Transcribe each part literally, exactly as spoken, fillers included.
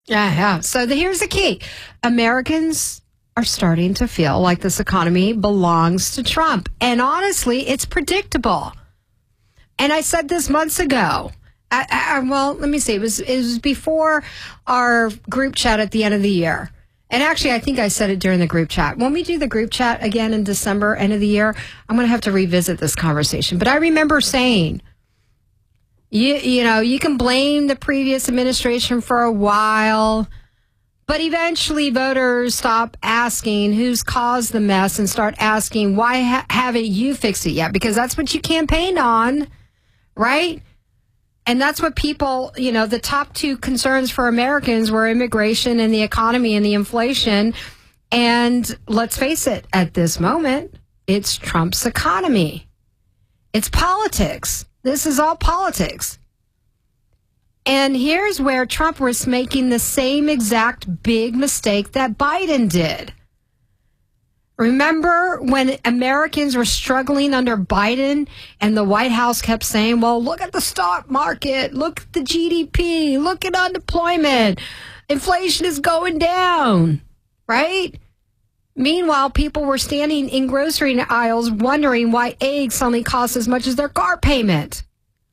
Yeah, yeah. So the, here's the key. Americans are starting to feel like this economy belongs to Trump. And honestly, it's predictable. And I said this months ago. I, I, well, let me see. It was, it was before our group chat at the end of the year. And actually, I think I said it during the group chat. When we do the group chat again in December, end of the year, I'm going to have to revisit this conversation. But I remember saying, you, you know, you can blame the previous administration for a while, but eventually voters stop asking who's caused the mess and start asking, why ha- haven't you fixed it yet? Because that's what you campaigned on, right? And that's what people, you know, the top two concerns for Americans were immigration and the economy and the inflation. And let's face it, at this moment, it's Trump's economy. It's politics. This is all politics. And here's where Trump was making the same exact big mistake that Biden did. Remember when Americans were struggling under Biden and the White House kept saying, well, look at the stock market, look at the G D P, look at unemployment, inflation is going down, right? Meanwhile, people were standing in grocery aisles wondering why eggs suddenly cost as much as their car payment.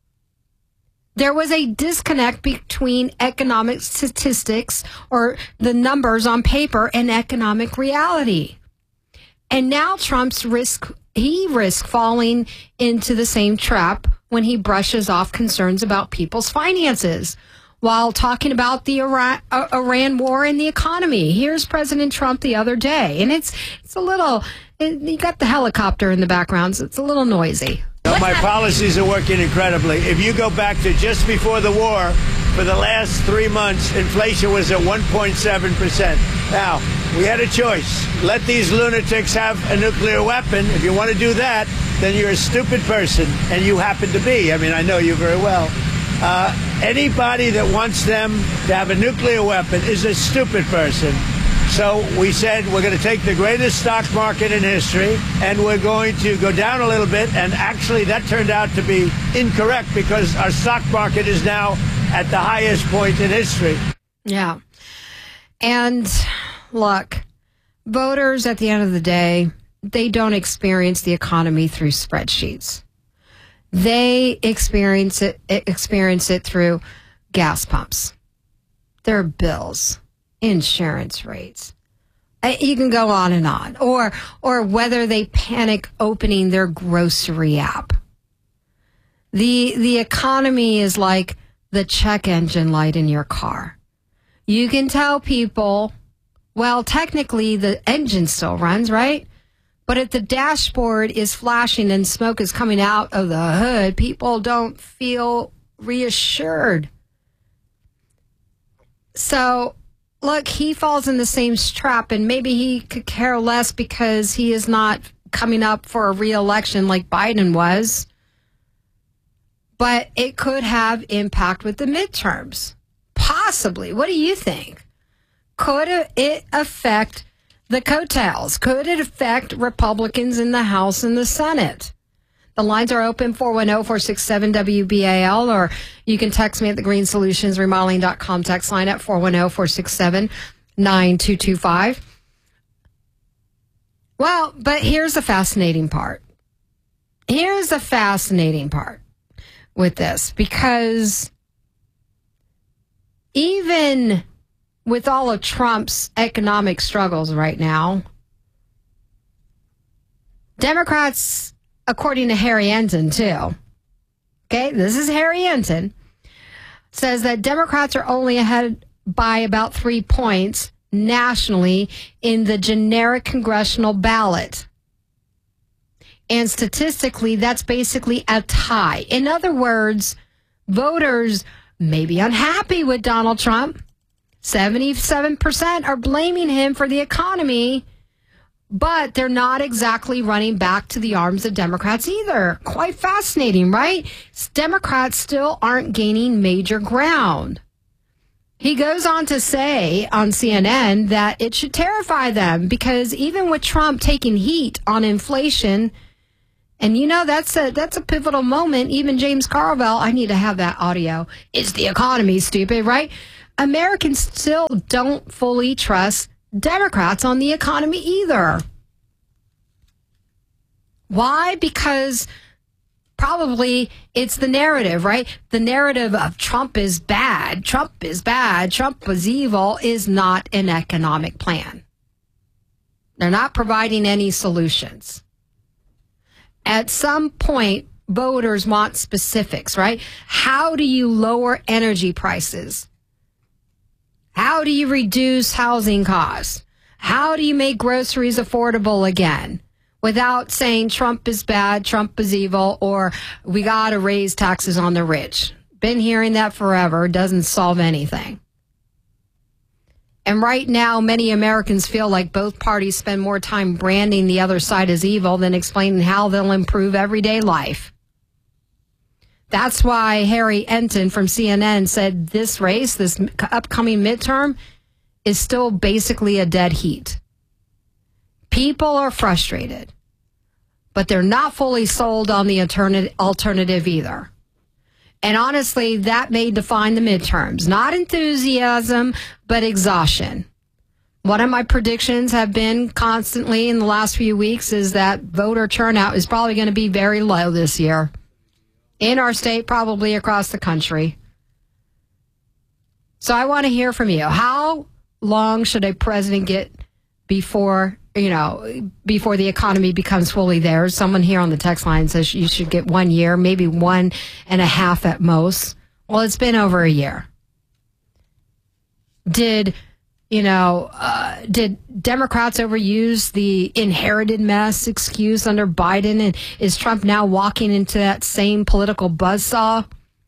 There was a disconnect between economic statistics or the numbers on paper and economic reality. And now Trump's risk, he risks falling into the same trap when he brushes off concerns about people's finances while talking about the Iran, uh, Iran war and the economy. Here's President Trump the other day. And it's it's a little, it, you got the helicopter in the background, so it's a little noisy. My policies are working incredibly. If you go back to just before the war, for the last three months, inflation was at one point seven percent. Now, we had a choice. Let these lunatics have a nuclear weapon. If you want to do that, then you're a stupid person, and you happen to be. I mean, I know you very well. Uh, anybody that wants them to have a nuclear weapon is a stupid person. So we said we're going to take the greatest stock market in history, and we're going to go down a little bit. And actually, that turned out to be incorrect because our stock market is now at the highest point in history. Yeah. And look, voters at the end of the day, they don't experience the economy through spreadsheets. They experience it, experience it through gas pumps, their bills, insurance rates. You can go on and on. Or or whether they panic opening their grocery app. The the economy is like the check engine light in your car. You can tell people, well, technically the engine still runs, right? But if the dashboard is flashing and smoke is coming out of the hood, people don't feel reassured. So, look, he falls in the same trap, and maybe he could care less because he is not coming up for a re-election like Biden was. But it could have impact with the midterms. Possibly. What do you think? Could it affect the coattails? Could it affect Republicans in the House and the Senate? The lines are open, four one zero, four six seven, W B A L, or you can text me at the green solutions remodeling dot com text line at four one zero, four six seven, nine two two five. Well, but here's the fascinating part. Here's the fascinating part with this, because even with all of Trump's economic struggles right now, Democrats, according to Harry Enton, too, okay, this is Harry Enton, says that Democrats are only ahead by about three points nationally in the generic congressional ballot. And statistically, that's basically a tie. In other words, voters may be unhappy with Donald Trump. seventy-seven percent are blaming him for the economy, but they're not exactly running back to the arms of Democrats either. Quite fascinating, right? Democrats still aren't gaining major ground. He goes on to say on C N N that it should terrify them because even with Trump taking heat on inflation, and you know, that's a that's a pivotal moment. Even James Carville, I need to have that audio. It's the economy, stupid, right? Americans still don't fully trust Democrats on the economy either. Why? Because probably it's the narrative, right? The narrative of Trump is bad, Trump is bad, Trump is evil is not an economic plan. They're not providing any solutions. At some point, voters want specifics, right? How do you lower energy prices? How do you reduce housing costs? How do you make groceries affordable again? Without saying Trump is bad, Trump is evil, or we got to raise taxes on the rich. Been hearing that forever. Doesn't solve anything. And right now, many Americans feel like both parties spend more time branding the other side as evil than explaining how they'll improve everyday life. That's why Harry Enton from C N N said this race, this upcoming midterm, is still basically a dead heat. People are frustrated, but they're not fully sold on the alternative either. And honestly, that may define the midterms. Not enthusiasm, but exhaustion. One of my predictions have been constantly in the last few weeks is that voter turnout is probably going to be very low this year. In our state, probably across the country. So I want to hear from you. How long should a president get before, you know, before the economy becomes fully theirs? Someone here on the text line says you should get one year, maybe one and a half at most. Well, it's been over a year. Did, you know, uh, did Democrats overuse the inherited mess excuse under Biden? And is Trump now walking into that same political buzzsaw?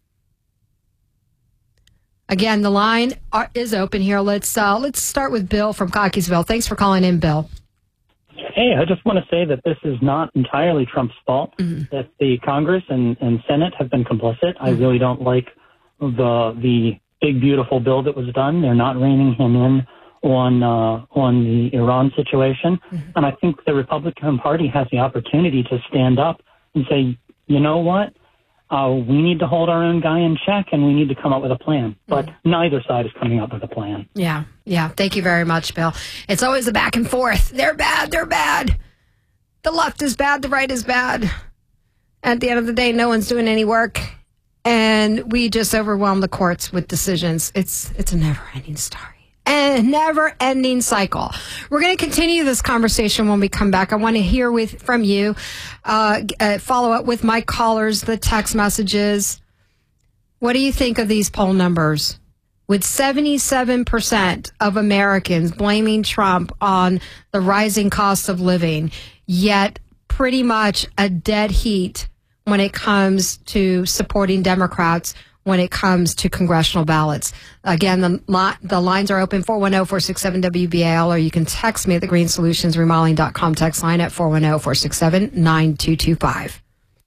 Again, the line is open here. Let's uh, let's start with Bill from Cockeysville. Thanks for calling in, Bill. Hey, I just want to say that this is not entirely Trump's fault, mm-hmm. that the Congress and, and Senate have been complicit. Mm-hmm. I really don't like the the big, beautiful bill that was done. They're not reining him in on uh, on the Iran situation. Mm-hmm. And I think the Republican Party has the opportunity to stand up and say, you know what? Uh, we need to hold our own guy in check, and we need to come up with a plan. But mm. neither side is coming up with a plan. Yeah, yeah. Thank you very much, Bill. It's always a back and forth. They're bad. They're bad. The left is bad. The right is bad. At the end of the day, no one's doing any work, and we just overwhelm the courts with decisions. It's it's a never-ending story. A never-ending cycle. We're going to continue this conversation when we come back. I want to hear with from you, uh, uh, follow up with my callers, the text messages. What do you think of these poll numbers? With seventy-seven percent of Americans blaming Trump on the rising cost of living, yet pretty much a dead heat when it comes to supporting Democrats when it comes to congressional ballots. Again, the, the lines are open, four one zero, four six seven, W B A L, or you can text me at the green solutions remodeling dot com text line at four one zero, four six seven, nine two two five.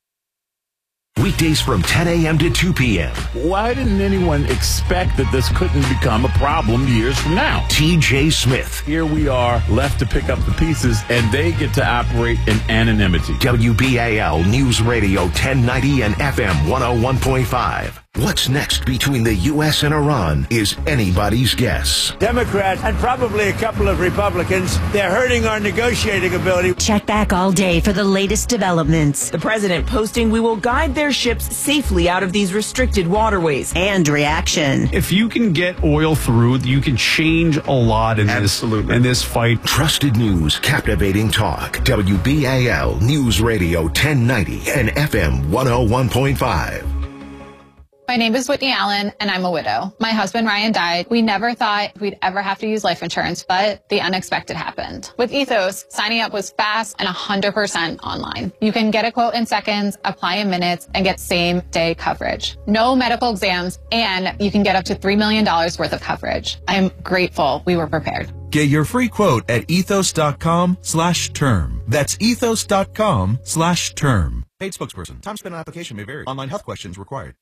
Weekdays from ten a.m. to two p.m. Why didn't anyone expect that this couldn't become a problem years from now? T J Smith. Here we are, left to pick up the pieces, and they get to operate in anonymity. W B A L News Radio ten ninety and F M one oh one point five. What's next between the U S and Iran is anybody's guess. Democrats and probably a couple of Republicans, they're hurting our negotiating ability. Check back all day for the latest developments. The president posting we will guide their ships safely out of these restricted waterways. And reaction. If you can get oil through, you can change a lot in Absolutely. this in this fight. Trusted news, captivating talk. W B A L News Radio ten ninety and F M one oh one point five. My name is Whitney Allen, and I'm a widow. My husband, Ryan, died. We never thought we'd ever have to use life insurance, but the unexpected happened. With Ethos, signing up was fast and one hundred percent online. You can get a quote in seconds, apply in minutes, and get same-day coverage. No medical exams, and you can get up to three million dollars worth of coverage. I'm grateful we were prepared. Get your free quote at ethos.com slash term. That's ethos.com slash term. Paid spokesperson. Time spent on application may vary. Online health questions required.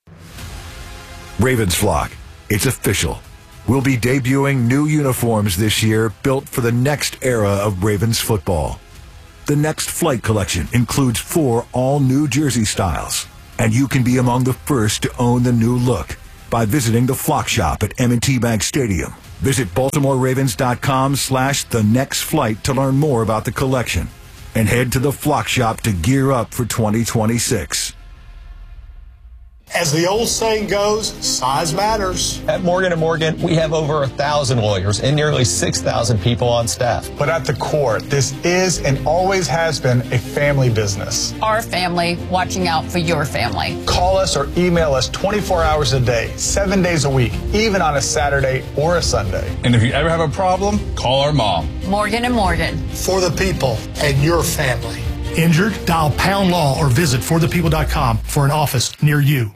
Ravens flock. It's official. We'll be debuting new uniforms this year built for the next era of Ravens football. The next flight collection includes four all-new jersey styles, and you can be among the first to own the new look. by visiting the Flock Shop at M and T Bank Stadium. Visit Baltimore Ravens dot com slash the next flight to learn more about the collection. And head to the Flock Shop to gear up for twenty twenty-six. As the old saying goes, size matters. At Morgan and Morgan, we have over a thousand lawyers and nearly six thousand people on staff. But at the core, this is and always has been a family business. Our family watching out for your family. Call us or email us twenty-four hours a day, seven days a week, even on a Saturday or a Sunday. And if you ever have a problem, call our mom. Morgan and Morgan. For the people and your family. Injured? Dial Pound Law or visit for the people dot com for an office near you.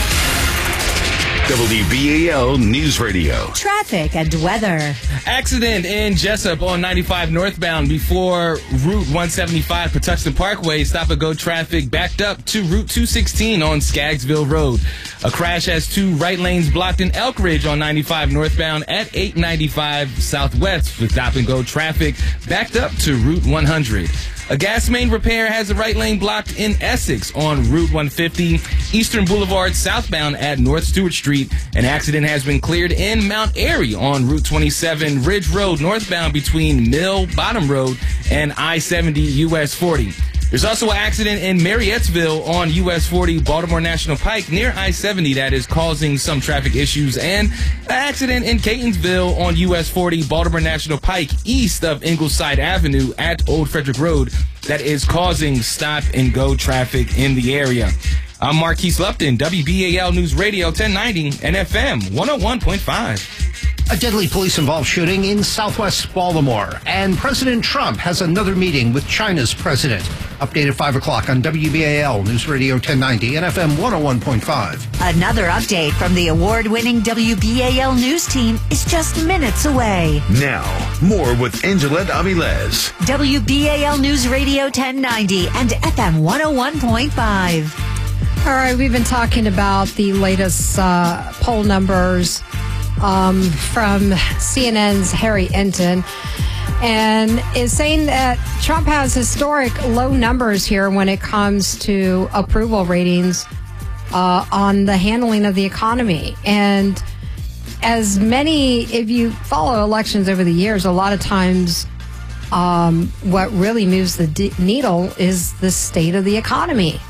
W B A L News Radio. Traffic and weather. Accident in Jessup on ninety-five northbound before Route one seventy-five Patuxent Parkway. Stop and go traffic backed up to Route two sixteen on Skaggsville Road. A crash has two right lanes blocked in Elk Ridge on ninety-five northbound at eight ninety-five southwest with stop and go traffic backed up to Route one hundred. A gas main repair has a right lane blocked in Essex on Route one fifty, Eastern Boulevard southbound at North Stewart Street. An accident has been cleared in Mount Airy on Route twenty-seven, Ridge Road northbound between Mill Bottom Road and I seventy U S forty. There's also an accident in Marriottsville on U S forty Baltimore National Pike near I seventy that is causing some traffic issues, and an accident in Catonsville on U S forty Baltimore National Pike east of Ingleside Avenue at Old Frederick Road that is causing stop and go traffic in the area. I'm Marquise Lupton, W B A L News Radio ten ninety and F M one oh one point five. A deadly police-involved shooting in southwest Baltimore, and President Trump has another meeting with China's president. Update at five o'clock on W B A L News Radio ten ninety and F M one oh one point five. Another update from the award-winning W B A L News team is just minutes away. Now, more with Angelette Avilés. W B A L News Radio ten ninety and F M one oh one point five. All right, we've been talking about the latest uh, poll numbers um, from C N N's Harry Enton, and is saying that Trump has historic low numbers here when it comes to approval ratings uh, on the handling of the economy. And as many, if you follow elections over the years, a lot of times um, what really moves the d- needle is the state of the economy.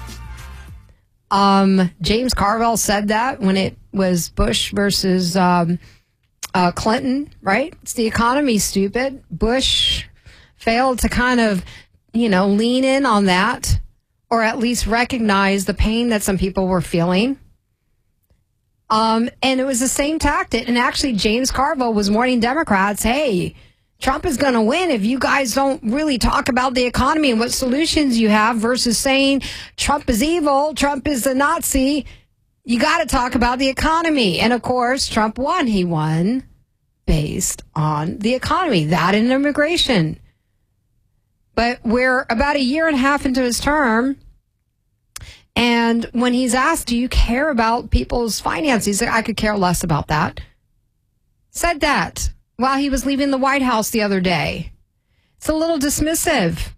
Um, James Carville said that when it was Bush versus um, uh, Clinton, right? It's the economy, stupid. Bush failed to kind of, you know, lean in on that, or at least recognize the pain that some people were feeling. Um, and it was the same tactic. And actually, James Carville was warning Democrats, hey, Trump is going to win if you guys don't really talk about the economy and what solutions you have versus saying Trump is evil, Trump is a Nazi. You got to talk about the economy. And of course, Trump won. He won based on the economy, that and immigration. But we're about a year and a half into his term. And when he's asked, do you care about people's finances? He said, I could care less about that. Said that while he was leaving the White House the other day. It's a little dismissive.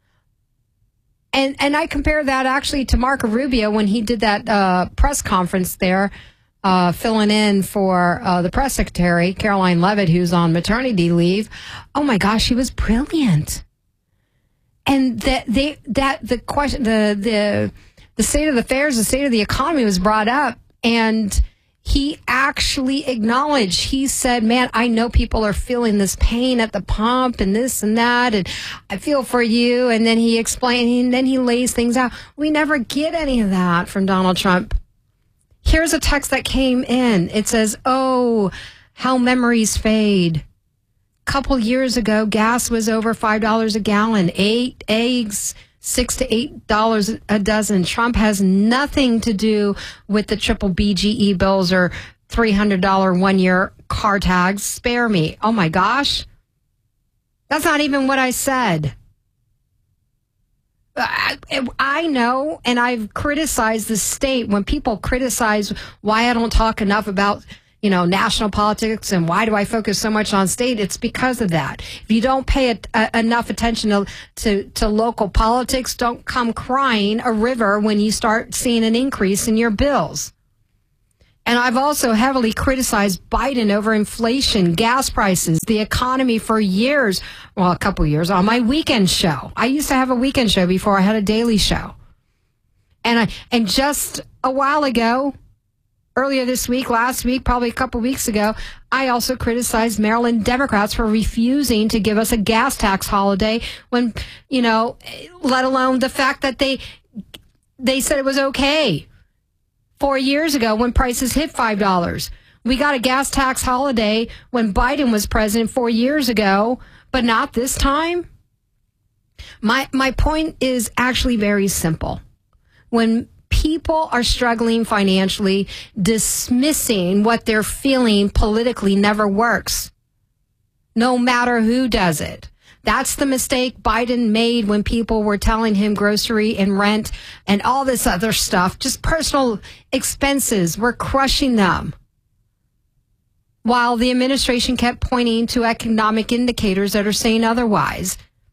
And and I compare that actually to Marco Rubio when he did that uh, press conference there, uh, filling in for uh, the press secretary, Caroline Leavitt, who's on maternity leave. Oh my gosh, she was brilliant. And that they that the question the the the state of the affairs, the state of the economy was brought up, and he actually acknowledged, he said, man, I know people are feeling this pain at the pump and this and that, and I feel for you. And then he explained, and then he lays things out. We never get any of that from Donald Trump. Here's a text that came in. It says, oh, how memories fade. A couple years ago, gas was over five dollars a gallon, eight eggs, Six to eight dollars a dozen. Trump has nothing to do with the triple B G E bills or three hundred dollars one-year car tags. Spare me. Oh, my gosh. That's not even what I said. I, I know, and I've criticized the state. When people criticize why I don't talk enough about, you know, national politics and why do I focus so much on state, it's because of that. If you don't pay a, a, enough attention to, to, to local politics, don't come crying a river when you start seeing an increase in your bills. And I've also heavily criticized Biden over inflation, gas prices, the economy for years. Well, a couple years on my weekend show. I used to have a weekend show before I had a daily show. And I, and just a while ago, earlier this week, last week, probably a couple weeks ago, I also criticized Maryland Democrats for refusing to give us a gas tax holiday when, you know, let alone the fact that they they said it was okay. Four years ago when prices hit five dollars. We got a gas tax holiday when Biden was president four years ago, but not this time. My my point is actually very simple. When people are struggling financially, dismissing what they're feeling politically never works, no matter who does it. That's the mistake Biden made when people were telling him grocery and rent and all this other stuff, just personal expenses, were crushing them. While the administration kept pointing to economic indicators that are saying otherwise.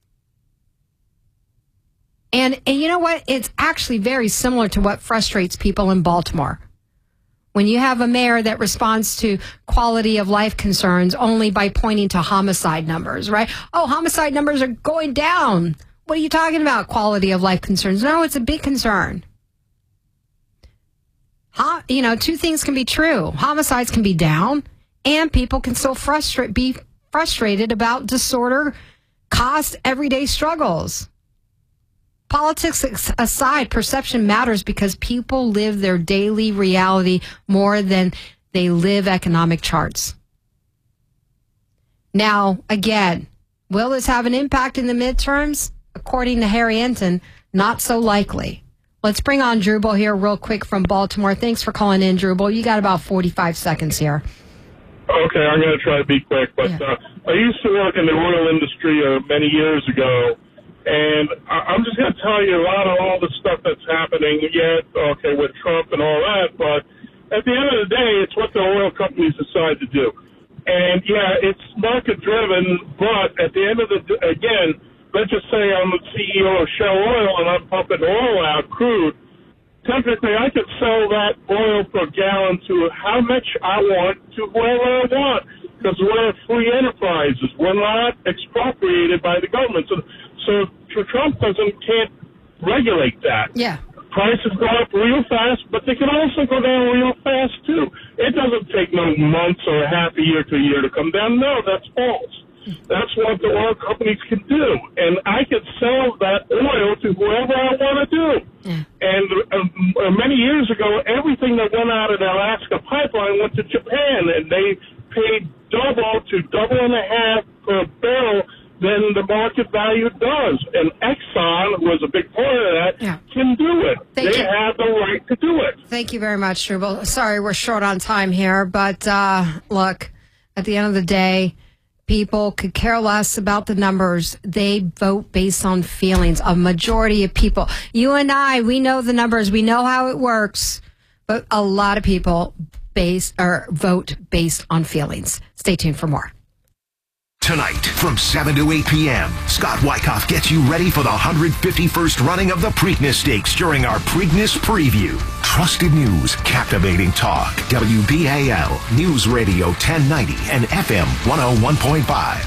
And, and you know what? It's actually very similar to what frustrates people in Baltimore. When you have a mayor that responds to quality of life concerns only by pointing to homicide numbers, right? Oh, homicide numbers are going down. What are you talking about, quality of life concerns? No, it's a big concern. Huh? You know, two things can be true. Homicides can be down, and people can still frustrate, be frustrated about disorder, cost, everyday struggles. Politics aside, perception matters because people live their daily reality more than they live economic charts. Now, again, will this have an impact in the midterms? According to Harry Enton, not so likely. Let's bring on Drubal here real quick from Baltimore. Thanks for calling in, Drubal. You got about forty-five seconds here. Okay, I'm going to try to be quick. But yeah. uh, I used to work in the oil industry uh, many years ago. And I'm just going to tell you a lot of all the stuff that's happening yet, okay, with Trump and all that. But at the end of the day, it's what the oil companies decide to do. And, yeah, it's market-driven, but at the end of the day, again, let's just say I'm the C E O of Shell Oil and I'm pumping oil out, crude. Technically, I could sell that oil per gallon to how much I want to whoever I want because we're free enterprises. We're not expropriated by the government. So, So Trump doesn't can't regulate that. Yeah. Prices go up real fast, but they can also go down real fast too. It doesn't take no months or a half a year to a year to come down. No, that's false. That's what the oil companies can do, and I can sell that oil to whoever I want to do. Yeah. And uh, many years ago, everything that went out of the Alaska pipeline went to Japan, and they paid double to double and a half per barrel than the market value does. And Exxon, who was a big part of that, yeah. can do it. Thank they you. have the right to do it. Thank you very much, Drubal. Sorry, we're short on time here, but uh, look, at the end of the day, people could care less about the numbers. They vote based on feelings. A majority of people, you and I, we know the numbers. We know how it works, but a lot of people base or vote based on feelings. Stay tuned for more. Tonight, from seven to eight p.m., Scott Wyckoff gets you ready for the one hundred fifty-first running of the Preakness Stakes during our Preakness Preview. Trusted news, captivating talk. W B A L, News Radio ten ninety and F M one oh one point five.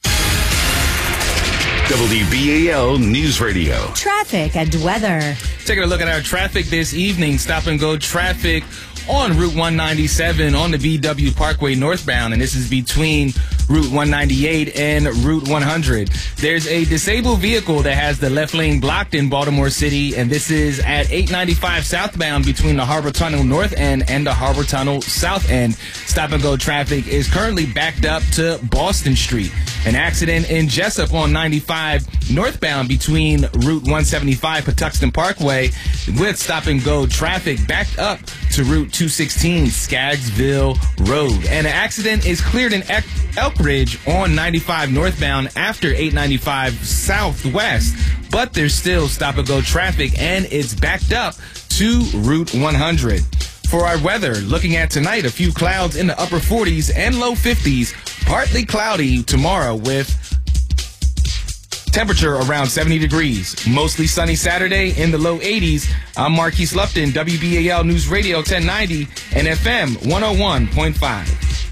W B A L News Radio. Traffic and weather. Taking a look at our traffic this evening. Stop and go traffic on Route one ninety-seven on the V W Parkway northbound, and this is between Route one ninety-eight and Route one hundred. There's a disabled vehicle that has the left lane blocked in Baltimore City, and this is at eight ninety-five southbound between the Harbor Tunnel north end and the Harbor Tunnel south end. Stop and go traffic is currently backed up to Boston Street. An accident in Jessup on ninety-five northbound between Route one seventy-five Patuxent Parkway with stop and go traffic backed up to Route two sixteen Skaggsville Road. And an accident is cleared in Elk Ridge on ninety-five northbound after eight ninety-five southwest, but there's still stop and go traffic and it's backed up to Route one hundred. For our weather, looking at tonight, a few clouds in the upper forties and low fifties, partly cloudy tomorrow with Temperature around seventy degrees. Mostly sunny Saturday in the low eighties. I'm Marquise Lupton, W B A L News Radio ten ninety and F M one oh one point five.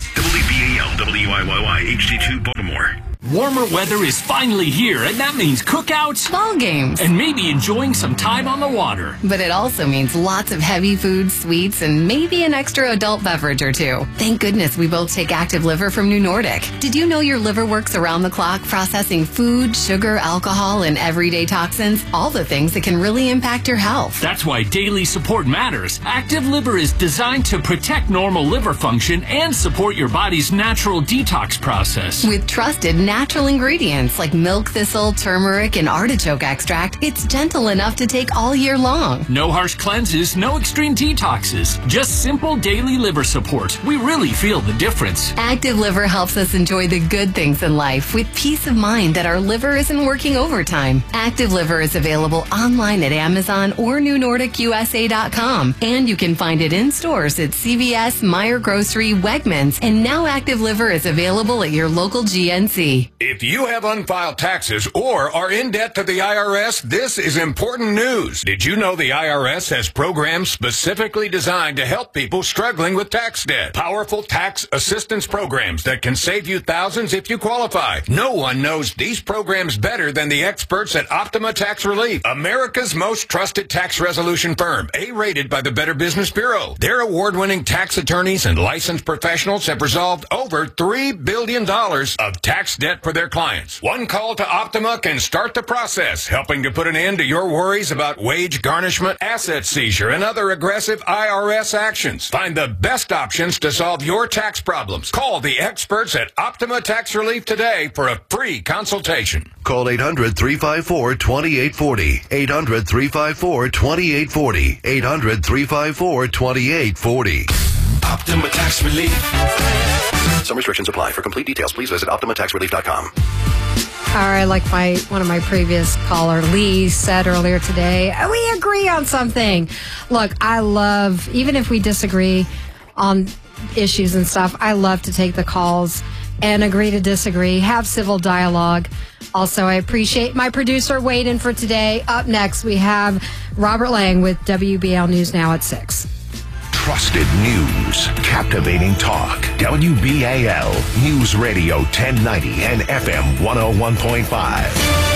W B A L W I Y Y H D two Baltimore. Warmer weather is finally here, and that means cookouts, ball games, and maybe enjoying some time on the water. But it also means lots of heavy foods, sweets, and maybe an extra adult beverage or two. Thank goodness we both take Active Liver from New Nordic. Did you know your liver works around the clock processing food, sugar, alcohol, and everyday toxins? All the things that can really impact your health. That's why daily support matters. Active Liver is designed to protect normal liver function and support your body's natural detox process. With trusted natural ingredients like milk thistle, turmeric, and artichoke extract, it's gentle enough to take all year long. No harsh cleanses, no extreme detoxes, just simple daily liver support. We really feel the difference. Active Liver helps us enjoy the good things in life with peace of mind that our liver isn't working overtime. Active Liver is available online at Amazon or new nordic U S A dot com, and you can find it in stores at C V S, Meijer Grocery, Wegmans, and now Active Liver is available at your local G N C. If you have unfiled taxes or are in debt to the I R S, this is important news. Did you know the I R S has programs specifically designed to help people struggling with tax debt? Powerful tax assistance programs that can save you thousands if you qualify. No one knows these programs better than the experts at Optima Tax Relief, America's most trusted tax resolution firm, A-rated by the Better Business Bureau. Their award-winning tax attorneys and licensed professionals have resolved over three billion dollars of tax debt for their clients. One call to Optima can start the process, helping to put an end to your worries about wage garnishment, asset seizure, and other aggressive I R S actions. Find the best options to solve your tax problems. Call the experts at Optima Tax Relief today for a free consultation. Call eight hundred, three five four, two eight four zero. eight hundred, three five four, two eight four zero. eight hundred, three five four, two eight four zero. Optima Tax Relief. Some restrictions apply. For complete details, please visit optima tax relief dot com. All right, like my one of my previous caller, Lee, said earlier today, we agree on something. Look, I love, even if we disagree on issues and stuff, I love to take the calls and agree to disagree, have civil dialogue. Also, I appreciate my producer waiting for today. Up next, we have Robert Lang with W B L News Now at six. Trusted news, captivating talk. W B A L News Radio ten ninety and F M one oh one point five.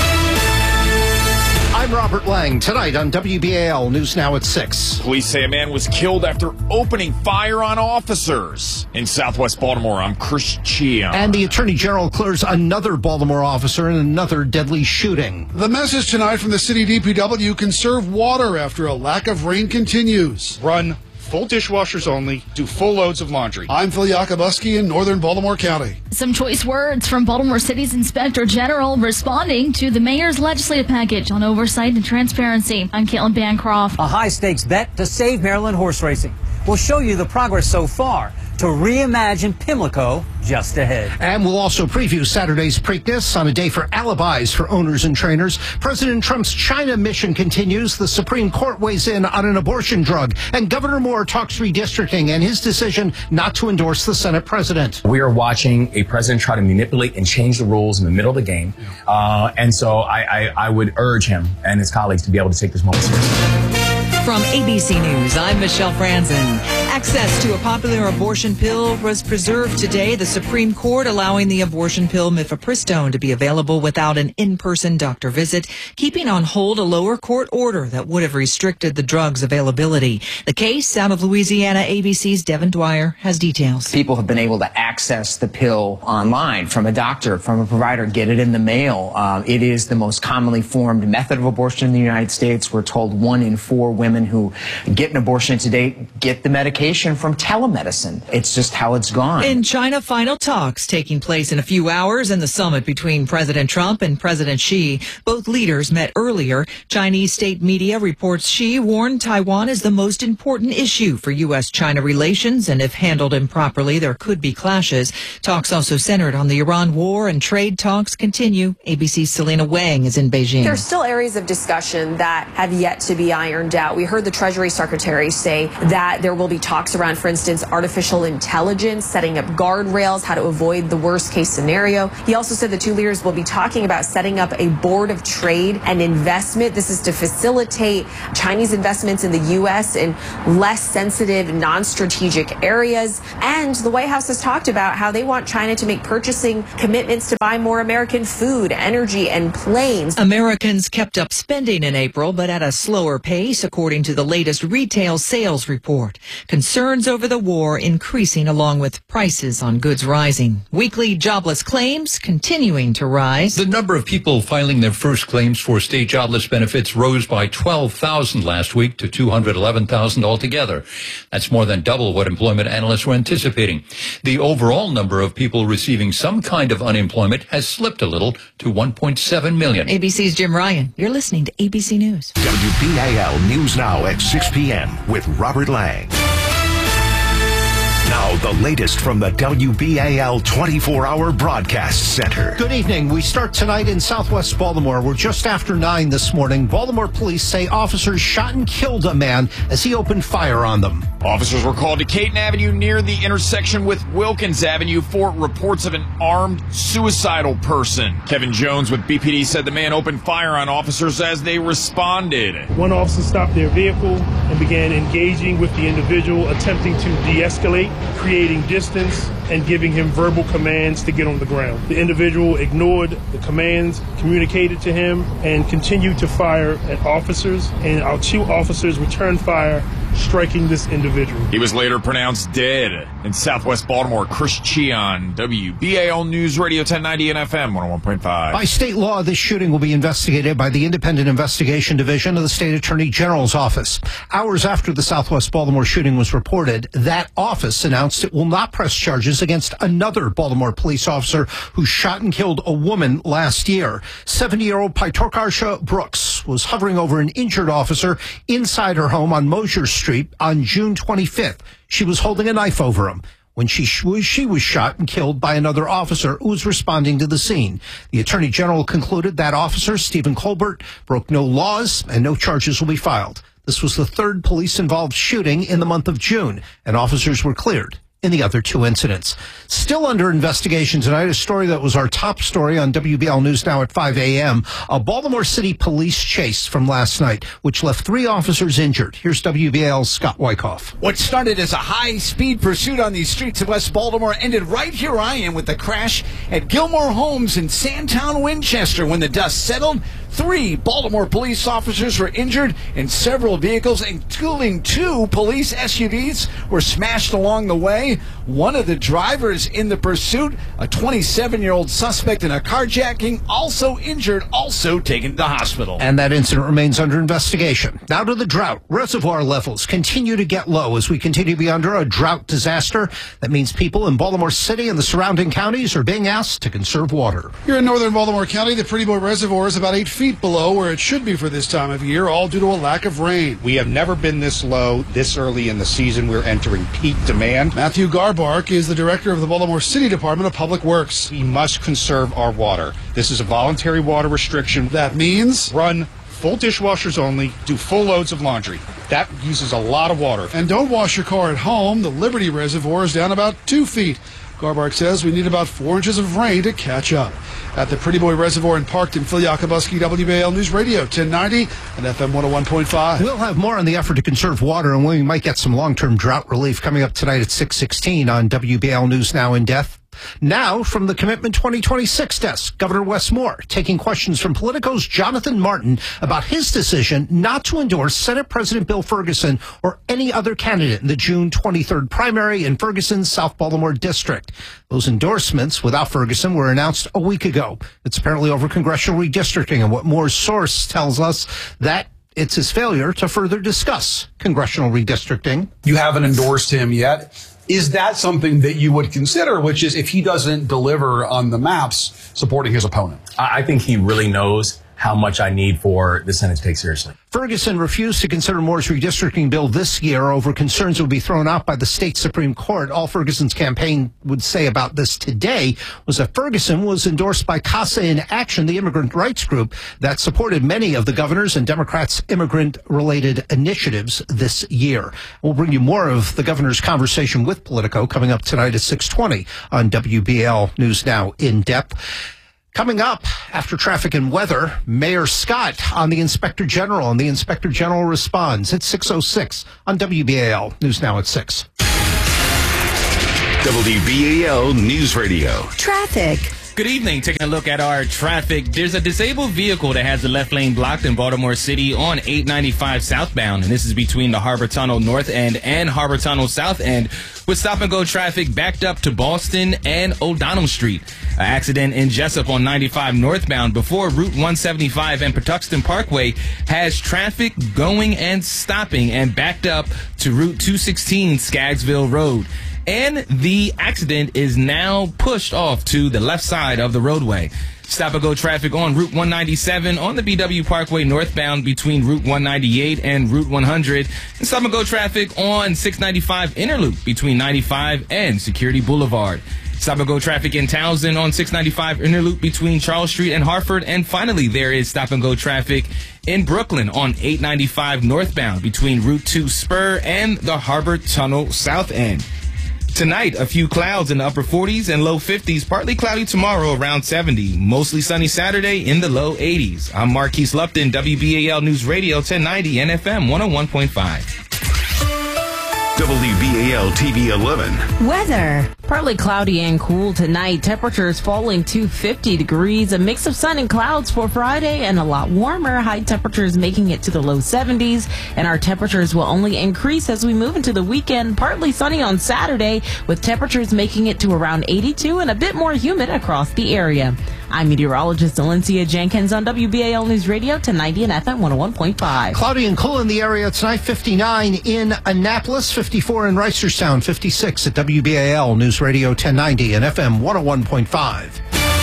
I'm Robert Lang. Tonight on W B A L News Now at six. Police say a man was killed after opening fire on officers. In Southwest Baltimore, I'm Chris Chia. And the Attorney General clears another Baltimore officer in another deadly shooting. The message tonight from the city D P W: conserve water after a lack of rain continues. Run full dishwashers only, do full loads of laundry. I'm Phil Yakubuski in northern Baltimore County. Some choice words from Baltimore City's Inspector General responding to the mayor's legislative package on oversight and transparency. I'm Caitlin Bancroft. A high-stakes bet to save Maryland horse racing. We'll show you the progress so far to reimagine Pimlico just ahead. And we'll also preview Saturday's Preakness on a day for alibis for owners and trainers. President Trump's China mission continues. The Supreme Court weighs in on an abortion drug. And Governor Moore talks redistricting and his decision not to endorse the Senate president. We are watching a president try to manipulate and change the rules in the middle of the game. Uh, and so I, I, I would urge him and his colleagues to be able to take this moment seriously. From A B C News, I'm Michelle Franzen. Access to a popular abortion pill was preserved today. The Supreme Court allowing the abortion pill mifepristone to be available without an in-person doctor visit, keeping on hold a lower court order that would have restricted the drug's availability. The case out of Louisiana, A B C's Devin Dwyer has details. People have been able to access the pill online from a doctor, from a provider, get it in the mail. Uh, it is the most commonly formed method of abortion in the United States. We're told one in four women who get an abortion today get the medication from telemedicine. It's just how it's gone. In China, final talks taking place in a few hours in the summit between President Trump and President Xi. Both leaders met earlier. Chinese state media reports Xi warned Taiwan is the most important issue for U S China relations, and if handled improperly, there could be clashes. Talks also centered on the Iran war, and trade talks continue. A B C's Selena Wang is in Beijing. There are still areas of discussion that have yet to be ironed out. We heard the Treasury Secretary say that there will be talks talks around, for instance, artificial intelligence, setting up guardrails, how to avoid the worst case scenario. He also said the two leaders will be talking about setting up a board of trade and investment. This is to facilitate Chinese investments in the U S in less sensitive, non-strategic areas. And the White House has talked about how they want China to make purchasing commitments to buy more American food, energy, and planes. Americans kept up spending in April, but at a slower pace, according to the latest retail sales report. Concerns over the war increasing along with prices on goods rising. Weekly jobless claims continuing to rise. The number of people filing their first claims for state jobless benefits rose by twelve thousand last week to two hundred eleven thousand altogether. That's more than double what employment analysts were anticipating. The overall number of people receiving some kind of unemployment has slipped a little to one point seven million. A B C's Jim Ryan. You're listening to A B C News. W B A L News Now at six p.m. with Robert Lang. Now, the latest from the W B A L twenty-four hour Broadcast Center. Good evening. We start tonight in southwest Baltimore. We're just after nine this morning. Baltimore police say officers shot and killed a man as he opened fire on them. Officers were called to Caton Avenue near the intersection with Wilkins Avenue for reports of an armed suicidal person. Kevin Jones with B P D said the man opened fire on officers as they responded. One officer stopped their vehicle and began engaging with the individual, attempting to de-escalate, creating distance, and giving him verbal commands to get on the ground. The individual ignored the commands communicated to him and continued to fire at officers, and our two officers returned fire, striking this individual. He was later pronounced dead. In southwest Baltimore, Chris Cheon, W B A L News Radio ten ninety and F M one oh one point five. By state law, this shooting will be investigated by the Independent Investigation Division of the State Attorney General's office. Hours after the southwest Baltimore shooting was reported, that office announced it will not press charges against another Baltimore police officer who shot and killed a woman last year. seventy-year-old Paitokarsha Brooks was hovering over an injured officer inside her home on Mosier Street on June twenty-fifth. She was holding a knife over him when she, she was shot and killed by another officer who was responding to the scene. The Attorney General concluded that officer, Stephen Colbert, broke no laws and no charges will be filed. This was the third police-involved shooting in the month of June, and officers were cleared in the other two incidents. Still under investigation tonight, a story that was our top story on W B L News Now at five a.m., a Baltimore City police chase from last night, which left three officers injured. Here's W B A L's Scott Wyckoff. What started as a high-speed pursuit on these streets of West Baltimore ended right here I am with the crash at Gilmore Homes in Sandtown, Winchester. When the dust settled, three Baltimore police officers were injured and several vehicles, including two police S U Vs, were smashed along the way. One of the drivers in the pursuit, a twenty-seven-year-old suspect in a carjacking, also injured, also taken to the hospital. And that incident remains under investigation. Now to the drought. Reservoir levels continue to get low as we continue to be under a drought disaster. That means people in Baltimore City and the surrounding counties are being asked to conserve water. Here in northern Baltimore County, the Pretty Boy Reservoir is about eight feet below where it should be for this time of year, all due to a lack of rain. We have never been this low this early in the season. We're entering peak demand. Matthew Garbark is the director of the Baltimore City Department of Public Works. We must conserve our water. This is a voluntary water restriction. That means run full dishwashers only, do full loads of laundry. That uses a lot of water. And don't wash your car at home. The Liberty Reservoir is down about two feet. Garbark says we need about four inches of rain to catch up. At the Pretty Boy Reservoir in Parkton, Phil Yakubuski, W B A L News Radio ten ninety and F M one oh one point five. We'll have more on the effort to conserve water, and we might get some long-term drought relief coming up tonight at six sixteen on W B A L News Now in Depth. Now, from the Commitment twenty twenty-six desk, Governor Wes Moore taking questions from Politico's Jonathan Martin about his decision not to endorse Senate President Bill Ferguson or any other candidate in the June twenty-third primary in Ferguson's South Baltimore district. Those endorsements without Ferguson were announced a week ago. It's apparently over congressional redistricting, and what Moore's source tells us that it's his failure to further discuss congressional redistricting. You haven't endorsed him yet. Is that something that you would consider, which is if he doesn't deliver on the maps, supporting his opponent? I think he really knows how much I need for the Senate to take seriously. Ferguson refused to consider Moore's redistricting bill this year over concerns it would be thrown out by the state Supreme Court. All Ferguson's campaign would say about this today was that Ferguson was endorsed by CASA in Action, the immigrant rights group that supported many of the governor's and Democrats' immigrant-related initiatives this year. We'll bring you more of the governor's conversation with Politico coming up tonight at six twenty on W B A L News Now In Depth. Coming up after traffic and weather, Mayor Scott on the Inspector General, and the Inspector General responds. It's six oh six on W B A L News Now at six. W B A L News Radio. Traffic. Good evening. Taking a look at our traffic. There's a disabled vehicle that has the left lane blocked in Baltimore City on eight ninety-five southbound, and this is between the Harbor Tunnel North End and Harbor Tunnel South End, with stop-and-go traffic backed up to Boston and O'Donnell Street. An accident in Jessup on ninety-five northbound before Route one seventy-five and Patuxent Parkway has traffic going and stopping and backed up to Route two sixteen Skaggsville Road. And the accident is now pushed off to the left side of the roadway. Stop-and-go traffic on Route one ninety-seven on the B W Parkway northbound between Route one ninety-eight and Route one hundred. And stop-and-go traffic on six ninety-five Interloop between ninety-five and Security Boulevard. Stop-and-go traffic in Townsend on six ninety-five Interloop between Charles Street and Hartford. And finally, there is stop-and-go traffic in Brooklyn on eight ninety-five northbound between Route two Spur and the Harbor Tunnel South End. Tonight, a few clouds in the upper forties and low fifties, partly cloudy tomorrow around seventy, mostly sunny Saturday in the low eighties. I'm Marquise Lupton, W B A L News Radio ten ninety and F M one oh one point five. W B A L T V eleven. Weather. Partly cloudy and cool tonight. Temperatures falling to fifty degrees. A mix of sun and clouds for Friday and a lot warmer. High temperatures making it to the low seventies. And our temperatures will only increase as we move into the weekend. Partly sunny on Saturday with temperatures making it to around eighty-two and a bit more humid across the area. I'm meteorologist Valencia Jenkins on W B A L News Radio ten ninety and F M one oh one point five. Cloudy and cool in the area tonight. fifty-nine in Annapolis, fifty-four in Reisterstown, fifty-six at W B A L News Radio ten ninety and F M one oh one point five.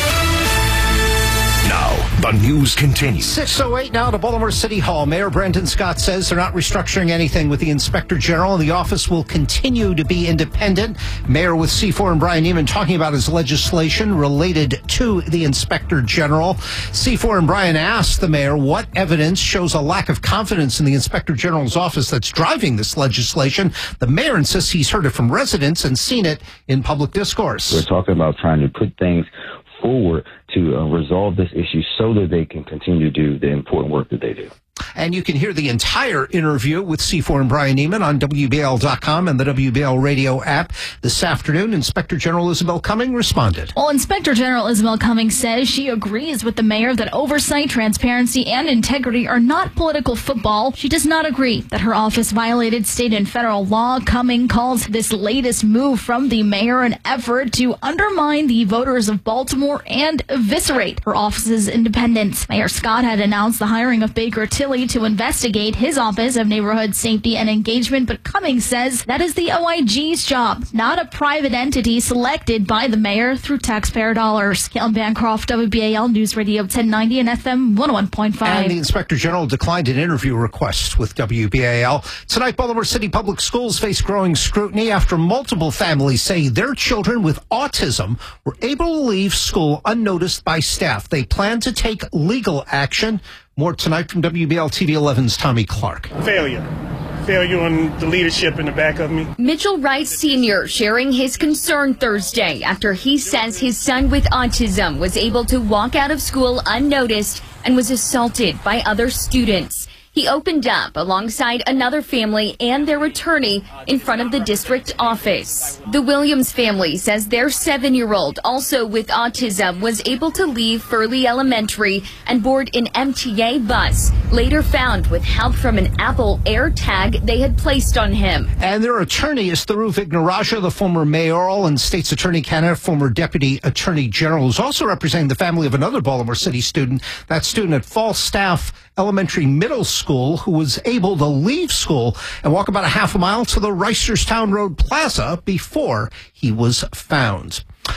Now, the news continues. six oh eight now to Baltimore City Hall. Mayor Brandon Scott says they're not restructuring anything with the Inspector General, and the office will continue to be independent. Mayor with C four and Brian Neiman talking about his legislation related to the Inspector General. C four and Brian asked the mayor what evidence shows a lack of confidence in the Inspector General's office that's driving this legislation. The mayor insists he's heard it from residents and seen it in public discourse. We're talking about trying to put things forward to uh, resolve this issue so that they can continue to do the important work that they do. And you can hear the entire interview with C four and Brian Neiman on W B A L dot com and the W B A L radio app. This afternoon, Inspector General Isabel Cumming responded. Well, Inspector General Isabel Cumming says she agrees with the mayor that oversight, transparency, and integrity are not political football. She does not agree that her office violated state and federal law. Cumming calls this latest move from the mayor an effort to undermine the voters of Baltimore and eviscerate her office's independence. Mayor Scott had announced the hiring of Baker Tilly to investigate his Office of Neighborhood Safety and Engagement, but Cummings says that is the O I G's job, not a private entity selected by the mayor through taxpayer dollars. Caitlin Bancroft, W B A L News Radio ten ninety and F M one oh one point five. And the Inspector General declined an interview request with W B A L. Tonight, Baltimore City Public Schools face growing scrutiny after multiple families say their children with autism were able to leave school unnoticed by staff. They plan to take legal action. More tonight from W B A L T V eleven's Tommy Clark. Failure. Failure on the leadership in the back of me. Mitchell Rice Senior sharing his concern Thursday after he says his son with autism was able to walk out of school unnoticed and was assaulted by other students. He opened up alongside another family and their attorney in front of the district office. The Williams family says their seven-year-old, also with autism, was able to leave Furley Elementary and board an M T A bus, later found with help from an Apple AirTag they had placed on him. And their attorney is Tharu Vignaraja, the former mayoral and state's attorney candidate, former deputy attorney general, who's also representing the family of another Baltimore City student, that student at Falstaff Elementary Middle School, who was able to leave school and walk about a half a mile to the Reisterstown Road Plaza before he was found.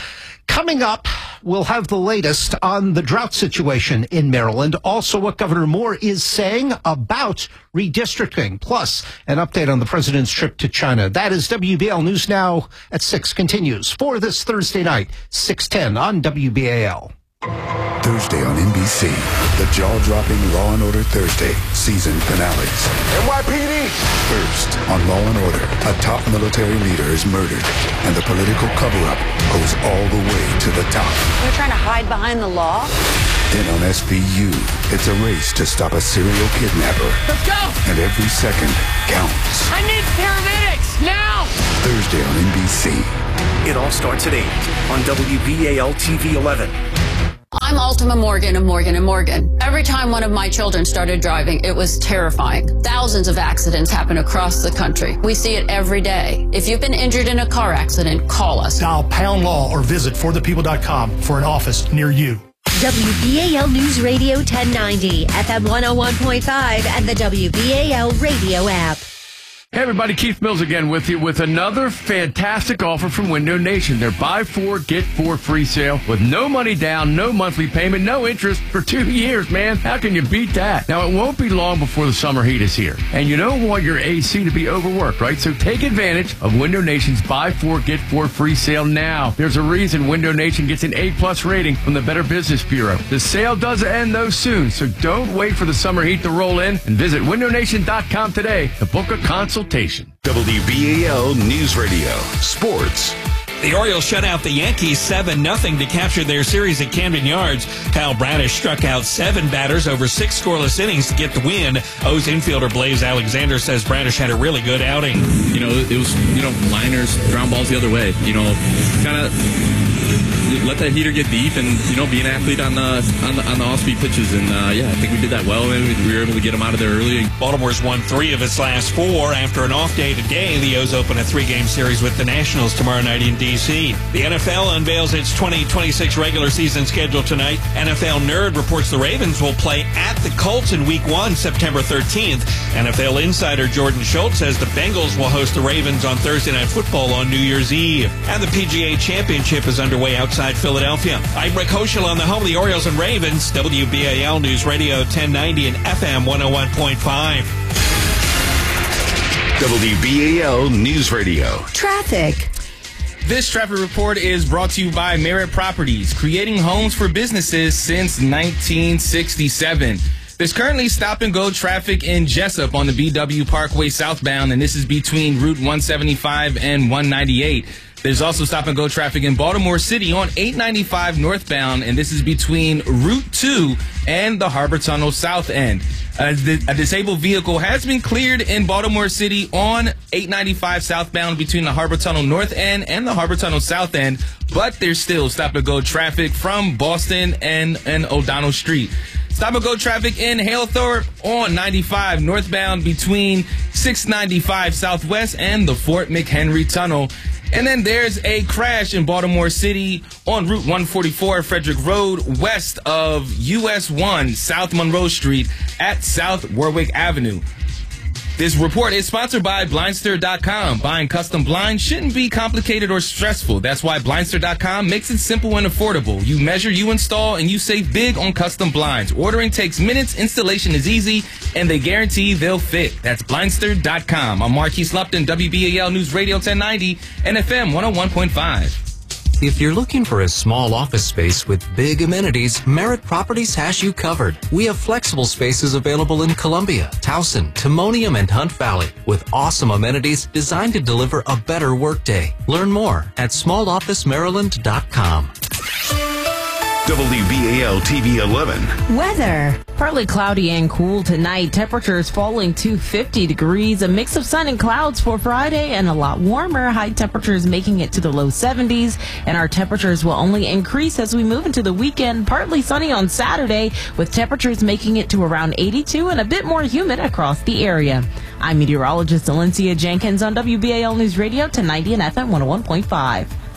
Coming up, we'll have the latest on the drought situation in Maryland. Also, what Governor Moore is saying about redistricting. Plus, an update on the president's trip to China. That is W B L News Now at six continues for this Thursday night, six ten on W B A L. Thursday on N B C, the jaw-dropping Law and Order Thursday season finales. N Y P D! First, on Law and Order, a top military leader is murdered, and the political cover-up goes all the way to the top. You're trying to hide behind the law? Then on S V U, it's a race to stop a serial kidnapper. Let's go! And every second counts. I need paramedics, now! Thursday on N B C. It all starts at eight on W B A L T V eleven. I'm Ultima Morgan of Morgan and Morgan. Every time one of my children started driving, it was terrifying. Thousands of accidents happen across the country. We see it every day. If you've been injured in a car accident, call us. Dial Pound Law or visit for the people dot com for an office near you. W B A L News Radio ten ninety, F M one oh one point five, and the W B A L radio app. Hey everybody, Keith Mills again with you with another fantastic offer from Window Nation. Their buy four, get four free sale with no money down, no monthly payment, no interest for two years, man. How can you beat that? Now, it won't be long before the summer heat is here. And you don't want your A C to be overworked, right? So take advantage of Window Nation's buy four, get four free sale now. There's a reason Window Nation gets an A plus rating from the Better Business Bureau. The sale does end though soon, so don't wait for the summer heat to roll in and visit window nation dot com today to book a consultation. W B A L News Radio Sports. The Orioles shut out the Yankees seven nothing to capture their series at Camden Yards. Kyle Bradish struck out seven batters over six scoreless innings to get the win. O's infielder Blaze Alexander says Bradish had a really good outing. You know, it was, you know, liners, ground balls the other way. You know, kind of let that heater get deep and, you know, be an athlete on the on the, on the off-speed pitches. And, uh, yeah, I think we did that well. And we were able to get him out of there early. Baltimore's won three of its last four. After an off day today, the O's open a three-game series with the Nationals tomorrow night in D C. The N F L unveils its twenty twenty-six regular season schedule tonight. N F L Nerd reports the Ravens will play at the Colts in Week one, September thirteenth. N F L insider Jordan Schultz says the Bengals will host the Ravens on Thursday Night Football on New Year's Eve. And the P G A Championship is underway outside Philadelphia. I'm Rick Hoschel on the home of the Orioles and Ravens, W B A L News Radio ten ninety and F M one oh one point five. W B A L News Radio. Traffic. This traffic report is brought to you by Merritt Properties, creating homes for businesses since nineteen sixty-seven. There's currently stop-and-go traffic in Jessup on the B W Parkway southbound, and this is between Route one seventy-five and one ninety-eight. There's also stop-and-go traffic in Baltimore City on eight ninety-five northbound, and this is between Route two and the Harbor Tunnel south end. A, a disabled vehicle has been cleared in Baltimore City on eight ninety-five southbound between the Harbor Tunnel north end and the Harbor Tunnel south end, but there's still stop-and-go traffic from Boston and, and O'Donnell Street. Stop-and-go traffic in Halethorpe on ninety-five northbound between six ninety-five southwest and the Fort McHenry Tunnel. And then there's a crash in Baltimore City on Route one forty-four Frederick Road west of U S one South Monroe Street at South Warwick Avenue. This report is sponsored by Blindster dot com. Buying custom blinds shouldn't be complicated or stressful. That's why Blindster dot com makes it simple and affordable. You measure, you install, and you save big on custom blinds. Ordering takes minutes, installation is easy, and they guarantee they'll fit. That's Blindster dot com. I'm Marquise Lupton, W B A L News Radio ten ninety and F M one oh one point five. If you're looking for a small office space with big amenities, Merritt Properties has you covered. We have flexible spaces available in Columbia, Towson, Timonium, and Hunt Valley with awesome amenities designed to deliver a better workday. Learn more at small office maryland dot com. W B A L T V eleven. Weather. Partly cloudy and cool tonight. Temperatures falling to fifty degrees. A mix of sun and clouds for Friday and a lot warmer. High temperatures making it to the low seventies. And our temperatures will only increase as we move into the weekend. Partly sunny on Saturday with temperatures making it to around eighty-two and a bit more humid across the area. I'm meteorologist Alencia Jenkins on W B A L News Radio ten ninety and F M one oh one point five.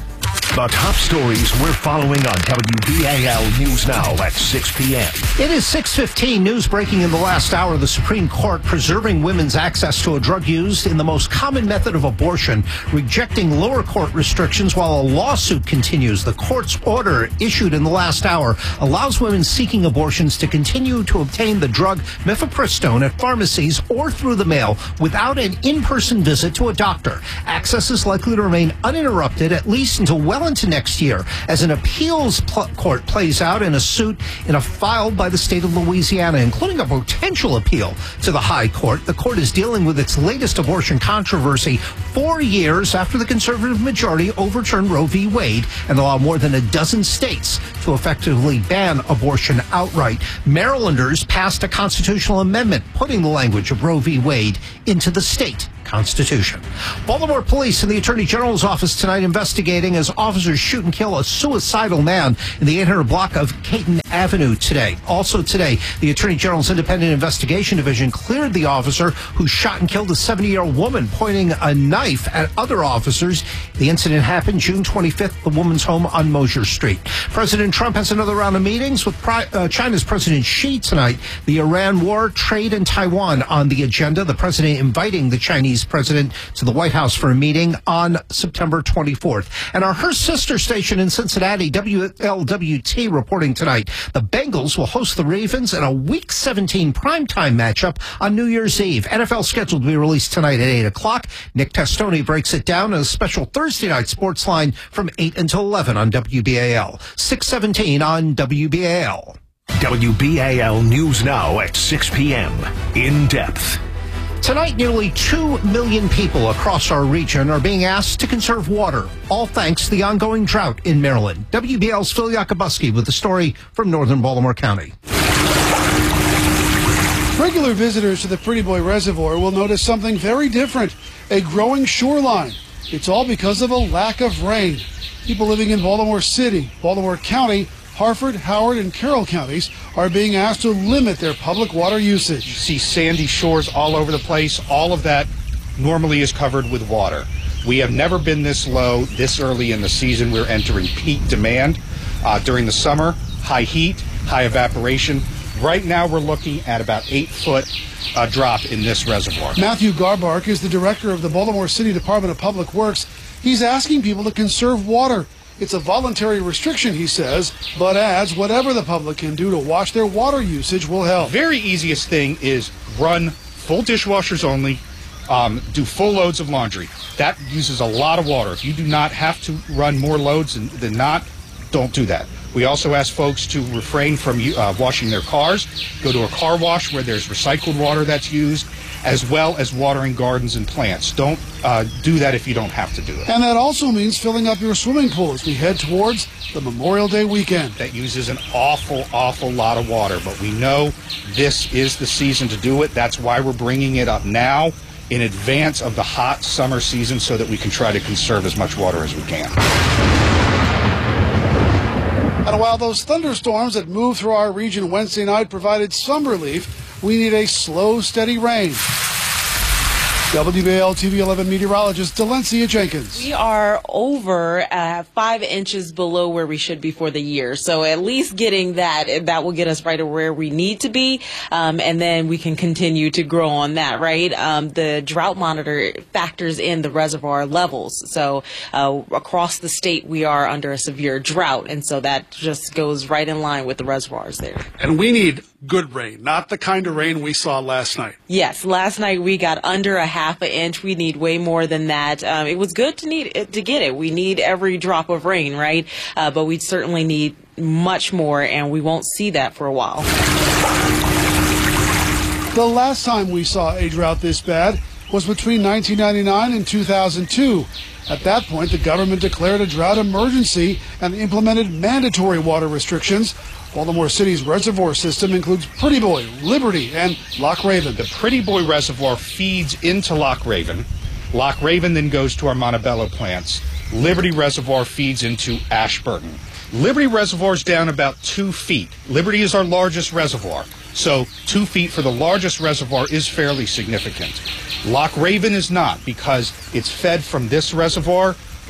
The top stories we're following on W B A L News Now at six p.m. It is six fifteen. News breaking in the last hour. The Supreme Court preserving women's access to a drug used in the most common method of abortion, rejecting lower court restrictions while a lawsuit continues. The court's order issued in the last hour allows women seeking abortions to continue to obtain the drug mifepristone at pharmacies or through the mail without an in-person visit to a doctor. Access is likely to remain uninterrupted at least until well into next year as an appeals pl- court plays out in a suit in a filed by the state of Louisiana, including a potential appeal to the high court. The court is dealing with its latest abortion controversy four years after the conservative majority overturned Roe v. Wade and allowed more than a dozen states to effectively ban abortion outright. Marylanders passed a constitutional amendment putting the language of Roe v. Wade into the state Constitution. Baltimore police and the Attorney General's office tonight investigating as officers shoot and kill a suicidal man in the eight hundred block of Caton Avenue today. Also today, the Attorney General's Independent Investigation Division cleared the officer who shot and killed a seventy-year-old woman pointing a knife at other officers. The incident happened June twenty-fifth at the woman's home on Mosier Street. President Trump has another round of meetings with pri- uh, China's President Xi tonight. The Iran war, trade, and Taiwan on the agenda. The president inviting the Chinese president to the White House for a meeting on September twenty-fourth. And our her sister station in Cincinnati, W L W T, reporting tonight the Bengals will host the Ravens in a Week seventeen primetime matchup on New Year's Eve. N F L scheduled to be released tonight at eight o'clock. Nick Testoni breaks it down in a special Thursday night sports line from eight until eleven on W B A L. six seventeen on W B A L. W B A L News Now at six p.m. In depth. Tonight, nearly two million people across our region are being asked to conserve water, all thanks to the ongoing drought in Maryland. W B L's Phil Yakubuski with the story from northern Baltimore County. Regular visitors to the Pretty Boy Reservoir will notice something very different, a growing shoreline. It's all because of a lack of rain. People living in Baltimore City, Baltimore County, Harford, Howard, and Carroll counties are being asked to limit their public water usage. You see sandy shores all over the place. All of that normally is covered with water. We have never been this low this early in the season. We're entering peak demand uh, during the summer, high heat, high evaporation. Right now we're looking at about eight foot uh, drop in this reservoir. Matthew Garbark is the director of the Baltimore City Department of Public Works. He's asking people to conserve water. It's a voluntary restriction, he says, but adds whatever the public can do to watch their water usage will help. Very easiest thing is run full dishwashers only, um, do full loads of laundry. That uses a lot of water. If you do not have to run more loads than, than not, don't do that. We also ask folks to refrain from uh, washing their cars, go to a car wash where there's recycled water that's used, as well as watering gardens and plants. Don't uh, do that if you don't have to do it. And that also means filling up your swimming pool as we head towards the Memorial Day weekend. That uses an awful, awful lot of water, but we know this is the season to do it. That's why we're bringing it up now in advance of the hot summer season so that we can try to conserve as much water as we can. And while those thunderstorms that moved through our region Wednesday night provided some relief, we need a slow, steady rain. W B A L T V eleven meteorologist Delencia Jenkins. We are over uh, five inches below where we should be for the year. So at least getting that, that will get us right where we need to be. Um, and then we can continue to grow on that, right? Um, the drought monitor factors in the reservoir levels. So uh, across the state, we are under a severe drought. And so that just goes right in line with the reservoirs there. And we need good rain, not the kind of rain we saw last night. Yes, last night we got under a half an inch. We need way more than that. Um, it was good to need to get it. We need every drop of rain, right? Uh, but we certainly need much more, and we won't see that for a while. The last time we saw a drought this bad was between nineteen ninety-nine and two thousand two. At that point, the government declared a drought emergency and implemented mandatory water restrictions. Baltimore City's reservoir system includes Pretty Boy, Liberty, and Loch Raven. The Pretty Boy Reservoir feeds into Loch Raven. Loch Raven then goes to our Montebello plants. Liberty Reservoir feeds into Ashburton. Liberty Reservoir is down about two feet. Liberty is our largest reservoir, so two feet for the largest reservoir is fairly significant. Loch Raven is not, because it's fed from this reservoir,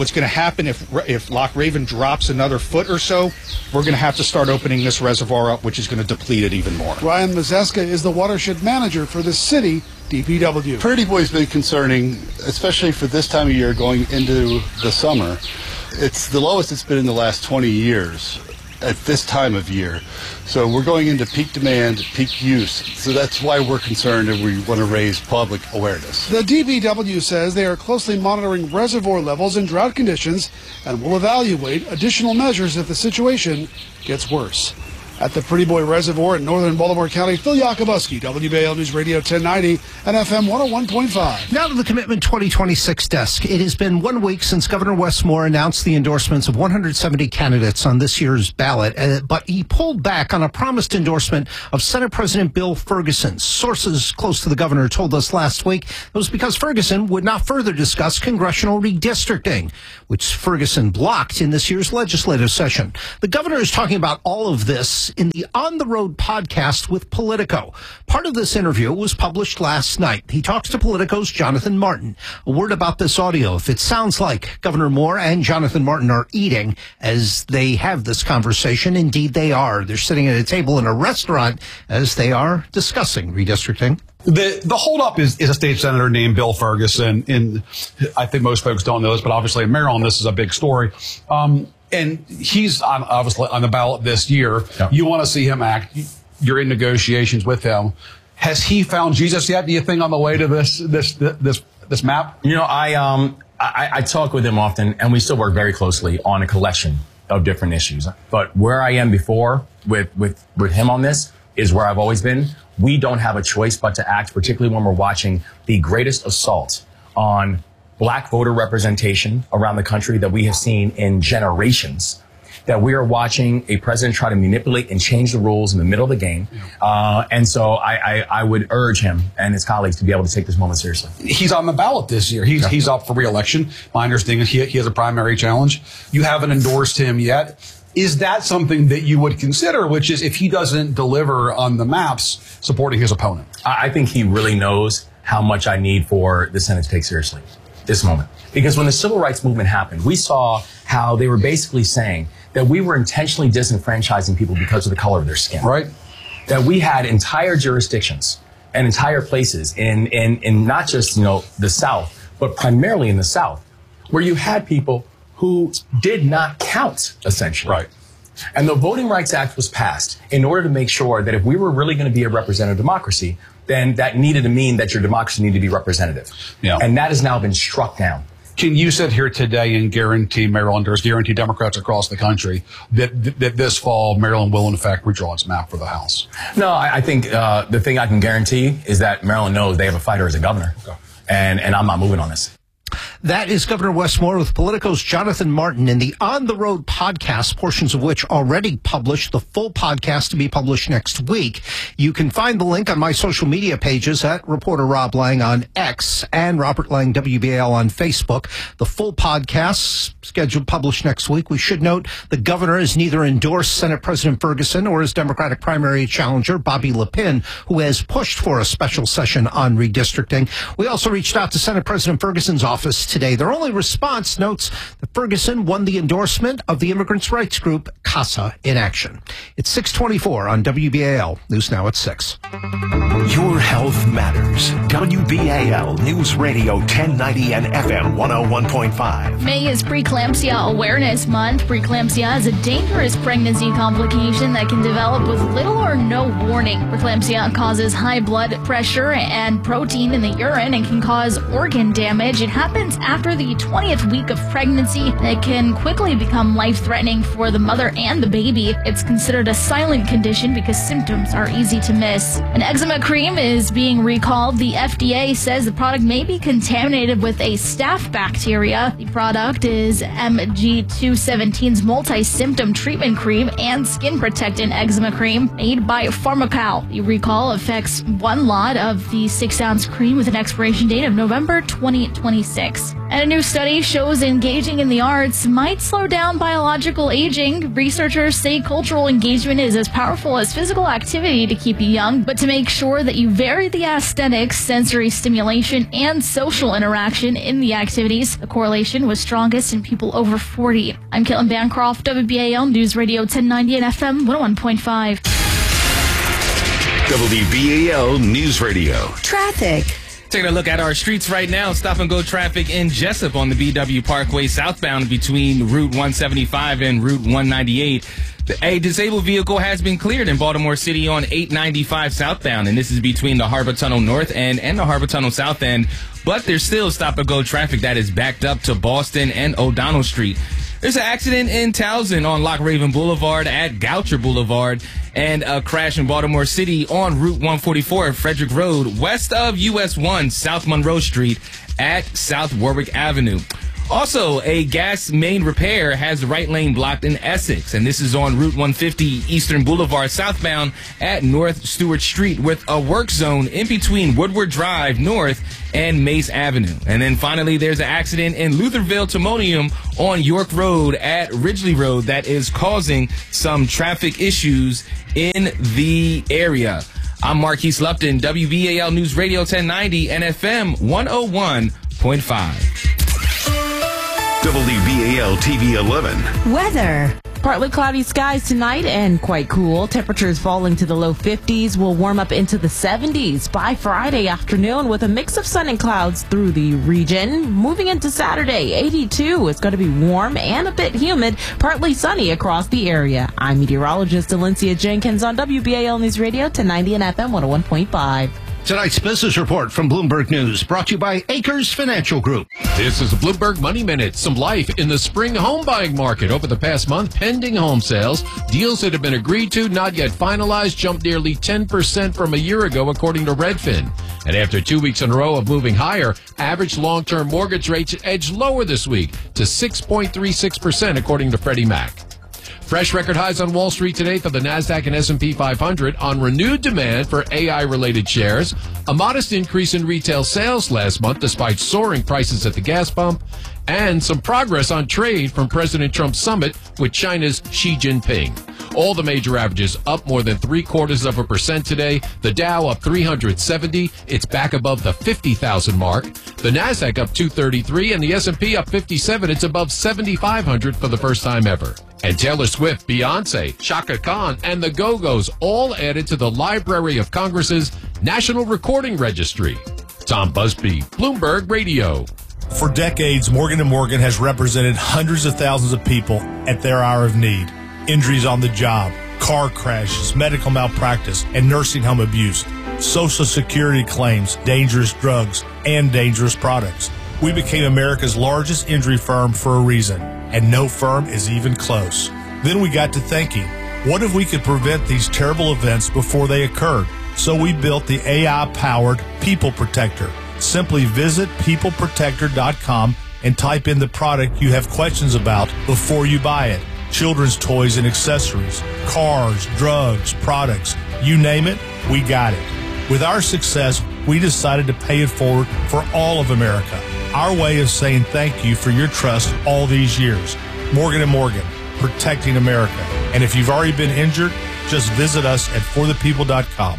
What's going to happen if if Loch Raven drops another foot or so, we're going to have to start opening this reservoir up, which is going to deplete it even more. Ryan Mazeska is the watershed manager for the city D P W. Pretty Boy's been concerning, especially for this time of year going into the summer. It's the lowest it's been in the last twenty years at this time of year. So we're going into peak demand, peak use. So that's why we're concerned and we want to raise public awareness. The D P W says they are closely monitoring reservoir levels in drought conditions and will evaluate additional measures if the situation gets worse. At the Pretty Boy Reservoir in northern Baltimore County, Phil Yakubuski, W B A L News Radio ten ninety and F M one oh one point five. Now to the Commitment twenty twenty-six desk. It has been one week since Governor Wes Moore announced the endorsements of one hundred seventy candidates on this year's ballot, uh, but he pulled back on a promised endorsement of Senate President Bill Ferguson. Sources close to the governor told us last week it was because Ferguson would not further discuss congressional redistricting, which Ferguson blocked in this year's legislative session. The governor is talking about all of this in the On the Road podcast with Politico. Part of this interview was published last night. He talks to Politico's Jonathan Martin. A word about this audio. If it sounds like Governor Moore and Jonathan Martin are eating as they have this conversation, indeed they are. They're sitting at a table in a restaurant as they are discussing redistricting. The the holdup is, is a state senator named Bill Ferguson. And I think most folks don't know this, but obviously in Maryland, this is a big story. Um, And he's on, obviously on the ballot this year. Yeah. You want to see him act. You're in negotiations with him. Has he found Jesus yet? Do you think on the way to this this this this map? You know, I um I, I talk with him often, and we still work very closely on a collection of different issues. But where I am before with with with him on this is where I've always been. We don't have a choice but to act, particularly when we're watching the greatest assault on Black voter representation around the country that we have seen in generations, that we are watching a president try to manipulate and change the rules in the middle of the game. Uh, and so I, I, I would urge him and his colleagues to be able to take this moment seriously. He's on the ballot this year. He's, yeah. he's up for re-election. My understanding is he, he has a primary challenge. You haven't endorsed him yet. Is that something that you would consider, which is if he doesn't deliver on the maps, supporting his opponent? I think he really knows how much I need for the Senate to take seriously this moment. Because when the civil rights movement happened, we saw how they were basically saying that we were intentionally disenfranchising people because of the color of their skin. Right. That we had entire jurisdictions and entire places in, in, in not just, you know, the South, but primarily in the South, where you had people who did not count, essentially. Right. And the Voting Rights Act was passed in order to make sure that if we were really going to be a representative democracy, then that needed to mean that your democracy needed to be representative. Yeah. And that has now been struck down. Can you sit here today and guarantee Marylanders, guarantee Democrats across the country that, that this fall Maryland will in fact redraw its map for the House? No, I, I think uh, the thing I can guarantee is that Maryland knows they have a fighter as a governor. Okay. And, and I'm not moving on this. That is Governor Wes Moore with Politico's Jonathan Martin in the On the Road podcast, portions of which already published, the full podcast to be published next week. You can find the link on my social media pages at Reporter Rob Lang on X and Robert Lang W B A L on Facebook. The full podcast scheduled published next week. We should note the governor has neither endorsed Senate President Ferguson or his Democratic primary challenger, Bobby Lepine, who has pushed for a special session on redistricting. We also reached out to Senate President Ferguson's office today. Their only response notes that Ferguson won the endorsement of the immigrants' rights group CASA in action. It's six twenty-four on W B A L. News now at six. Your health matters. W B A L News Radio ten ninety and F M one oh one point five. May is Preeclampsia Awareness Month. Preeclampsia is a dangerous pregnancy complication that can develop with little or no warning. Preeclampsia causes high blood pressure and protein in the urine and can cause organ damage. It happens after the twentieth week of pregnancy. It can quickly become life-threatening for the mother and the baby. It's considered a silent condition because symptoms are easy to miss. An eczema cream is being recalled. The F D A says the product may be contaminated with a staph bacteria. The product is M G two seventeen's multi-symptom treatment cream and skin protectant eczema cream made by Pharmacal. The recall affects one lot of the six-ounce cream with an expiration date of November twenty twenty-six. And a new study shows engaging in the arts might slow down biological aging. Researchers say cultural engagement is as powerful as physical activity to keep you young, but to make sure that you vary vary the aesthetics, sensory stimulation, and social interaction in the activities. The correlation was strongest in people over forty. I'm Caitlin Bancroft, W B A L News Radio ten ninety and F M one oh one point five. W B A L News Radio. Traffic. Taking a look at our streets right now. Stop and go traffic in Jessup on the B W Parkway southbound between Route one seventy-five and Route one ninety-eight. A disabled vehicle has been cleared in Baltimore City on eight ninety-five southbound, and this is between the Harbor Tunnel North End and the Harbor Tunnel South End. But there's still stop and go traffic that is backed up to Boston and O'Donnell Street. There's an accident in Towson on Lock Raven Boulevard at Goucher Boulevard, and a crash in Baltimore City on Route one forty-four at Frederick Road, west of U S one, South Monroe Street at South Warwick Avenue. Also, a gas main repair has the right lane blocked in Essex, and this is on Route one fifty Eastern Boulevard southbound at North Stewart Street with a work zone in between Woodward Drive North and Mace Avenue. And then finally, there's an accident in Lutherville Timonium on York Road at Ridgely Road that is causing some traffic issues in the area. I'm Marquise Lupton, W B A L News Radio ten ninety and F M one oh one point five. W B A L T V eleven. Weather. Partly cloudy skies tonight and quite cool. Temperatures falling to the low fifties will warm up into the seventies by Friday afternoon with a mix of sun and clouds through the region. Moving into Saturday, eighty-two. It's going to be warm and a bit humid, partly sunny across the area. I'm meteorologist Alencia Jenkins on W B A L News Radio ten ninety and F M one oh one point five. Tonight's business report from Bloomberg News, brought to you by Acres Financial Group. This is the Bloomberg Money Minute. Some life in the spring home buying market over the past month. Pending home sales, deals that have been agreed to, not yet finalized, jumped nearly ten percent from a year ago, according to Redfin. And after two weeks in a row of moving higher, average long-term mortgage rates edged lower this week to six point three six percent, according to Freddie Mac. Fresh record highs on Wall Street today for the NASDAQ and S and P five hundred on renewed demand for A I-related shares, a modest increase in retail sales last month despite soaring prices at the gas pump, and some progress on trade from President Trump's summit with China's Xi Jinping. All the major averages up more than three quarters of a percent today. The Dow up three hundred seventy. It's back above the fifty thousand mark. The NASDAQ up two thirty-three and the S and P up fifty-seven. It's above seventy-five hundred for the first time ever. And Taylor Swift, Beyonce, Chaka Khan, and the Go-Go's all added to the Library of Congress's National Recording Registry. Tom Busby, Bloomberg Radio. For decades, Morgan and Morgan has represented hundreds of thousands of people at their hour of need. Injuries on the job, car crashes, medical malpractice, and nursing home abuse, Social Security claims, dangerous drugs, and dangerous products. We became America's largest injury firm for a reason, and no firm is even close. Then we got to thinking, what if we could prevent these terrible events before they occurred? So we built the A I-powered People Protector. Simply visit people protector dot com and type in the product you have questions about before you buy it. Children's toys and accessories, cars, drugs, products, you name it, we got it. With our success, we decided to pay it forward for all of America. Our way of saying thank you for your trust all these years. Morgan and Morgan, protecting America. And if you've already been injured, just visit us at for the people dot com.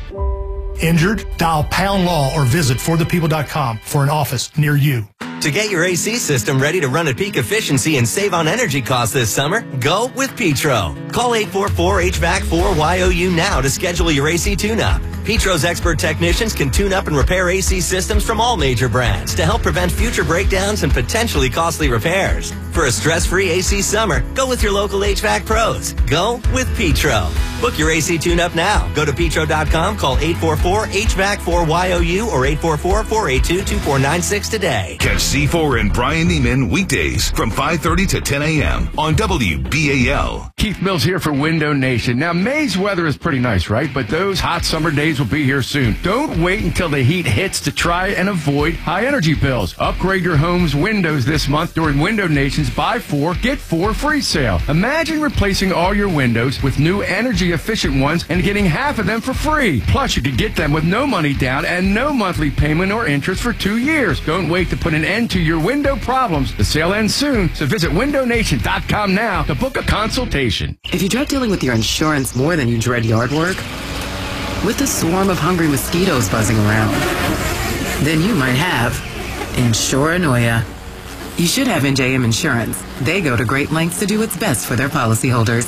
Injured? Dial pound law or visit for the people dot com for an office near you. To get your A C system ready to run at peak efficiency and save on energy costs this summer, go with Petro. Call eight four four H V A C four Y O U now to schedule your A C tune-up. Petro's expert technicians can tune up and repair A C systems from all major brands to help prevent future breakdowns and potentially costly repairs. For a stress-free A C summer, go with your local H V A C pros. Go with Petro. Book your A C tune-up now. Go to petro dot com, call eight four four H V A C four Y O U or eight four four, four eight two, two four nine six today. Catch C four and Brian Neiman weekdays from five thirty to ten a.m. on W B A L. Keith Mills here for Window Nation. Now, May's weather is pretty nice, right? But those hot summer days will be here soon. Don't wait until the heat hits to try and avoid high energy bills. Upgrade your home's windows this month during Window Nation's Buy Four, Get Four free sale. Imagine replacing all your windows with new energy efficient ones and getting half of them for free. Plus, you could get them with no money down and no monthly payment or interest for two years. Don't wait to put an end to your window problems. The sale ends soon, so visit window nation dot com now to book a consultation. If you dread dealing with your insurance more than you dread yard work, with a swarm of hungry mosquitoes buzzing around. Then you might have Insuranoia. You should have N J M Insurance. They go to great lengths to do what's best for their policyholders.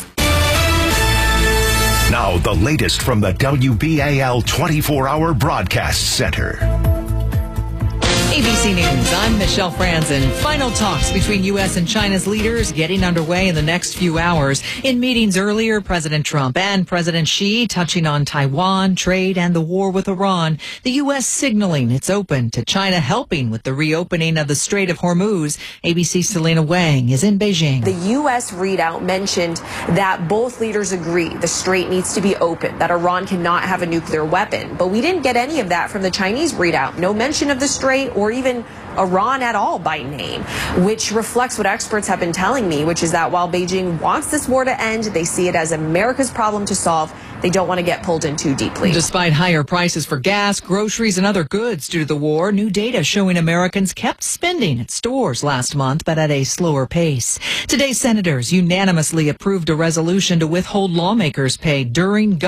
Now, the latest from the W B A L twenty-four hour Broadcast Center. A B C News, I'm Michelle Franzen. Final talks between U S and China's leaders getting underway in the next few hours. In meetings earlier, President Trump and President Xi touching on Taiwan, trade, and the war with Iran. The U S signaling it's open to China helping with the reopening of the Strait of Hormuz. A B C's Selena Wang is in Beijing. The U S readout mentioned that both leaders agree the strait needs to be open, that Iran cannot have a nuclear weapon. But we didn't get any of that from the Chinese readout. No mention of the strait or even Iran at all by name, which reflects what experts have been telling me, which is that while Beijing wants this war to end, they see it as America's problem to solve. They don't want to get pulled in too deeply. Despite higher prices for gas, groceries, and other goods due to the war, new data showing Americans kept spending at stores last month, but at a slower pace. Today, senators unanimously approved a resolution to withhold lawmakers' pay during